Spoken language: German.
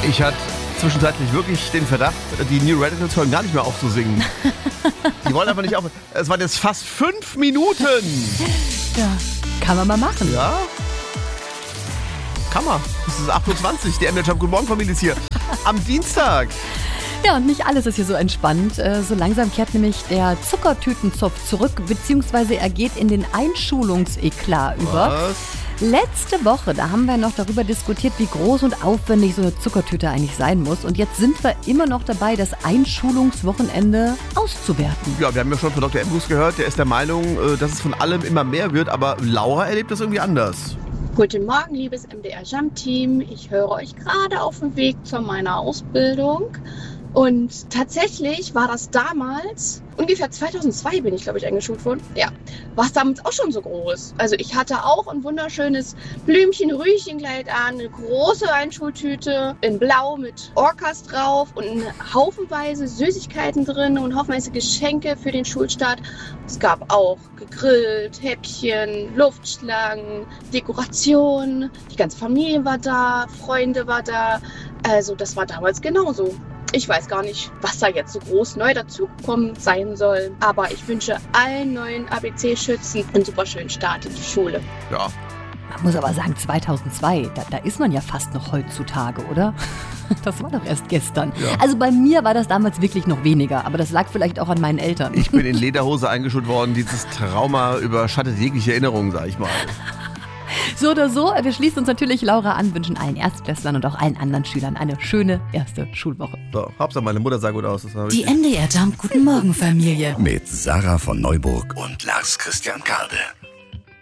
Ich hatte zwischenzeitlich wirklich den Verdacht, die New Radicals hören gar nicht mehr auf zu singen. Die wollen einfach nicht auf. Es waren jetzt fast 5 Minuten. Ja, kann man mal machen. Ja? Kann man. Es ist 8.20 Uhr. Die MDR Jump Good Morgen Familie ist hier. Am Dienstag. Ja, und nicht alles ist hier so entspannt. So langsam kehrt nämlich der Zuckertütenzopf zurück, beziehungsweise er geht in den Einschulungseklat über. Was? Letzte Woche, da haben wir noch darüber diskutiert, wie groß und aufwendig so eine Zuckertüte eigentlich sein muss. Und jetzt sind wir immer noch dabei, das Einschulungswochenende auszuwerten. Ja, wir haben ja schon von Dr. Embrus gehört, der ist der Meinung, dass es von allem immer mehr wird, aber Laura erlebt das irgendwie anders. Guten Morgen, liebes MDR Jump Team. Ich höre euch gerade auf dem Weg zu meiner Ausbildung. Und tatsächlich war das damals, ungefähr 2002 bin ich, glaube ich, eingeschult worden. Ja, war es damals auch schon so groß. Also ich hatte auch ein wunderschönes Blümchen-Rüchenkleid an, eine große Einschultüte in Blau mit Orcas drauf und haufenweise Süßigkeiten drin und haufenweise Geschenke für den Schulstart. Es gab auch gegrillt, Häppchen, Luftschlangen, Dekoration. Die ganze Familie war da, Freunde war da. Also das war damals genauso. Ich weiß gar nicht, was da jetzt so groß neu dazugekommen sein soll. Aber ich wünsche allen neuen ABC-Schützen einen super schönen Start in die Schule. Ja. Man muss aber sagen, 2002, da ist man ja fast noch heutzutage, oder? Das war doch erst gestern. Ja. Also bei mir war das damals wirklich noch weniger, aber das lag vielleicht auch an meinen Eltern. Ich bin in Lederhose eingeschult worden. Dieses Trauma überschattet jegliche Erinnerung, sag ich mal. So oder so, wir schließen uns natürlich Laura an, wünschen allen Erstklässlern und auch allen anderen Schülern eine schöne erste Schulwoche. So, Hauptsache meine Mutter sah gut aus. Das war Die MDR Jump Guten Morgen Familie. Mit Sarah von Neuburg und Lars Christian Karde.